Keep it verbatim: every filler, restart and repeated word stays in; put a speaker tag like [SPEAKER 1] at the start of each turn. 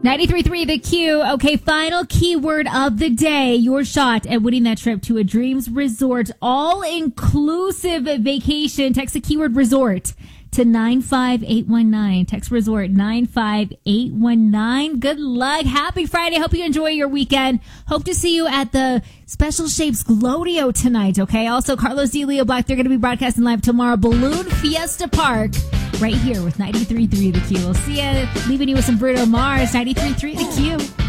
[SPEAKER 1] ninety-three point three The Q. Okay, final keyword of the day. Your shot at winning that trip to a Dreams Resort all-inclusive vacation. Text the keyword resort to nine five eight one nine. Text resort nine five eight one nine. Good luck. Happy Friday. Hope you enjoy your weekend. Hope to see you at the Special Shapes Glodio tonight, okay? Also, Carlos D. Leo Black, they're going to be broadcasting live tomorrow. Balloon Fiesta Park right here with ninety-three point three The Q. We'll see you. Leaving you with some Bruno Mars. ninety-three point three The Q.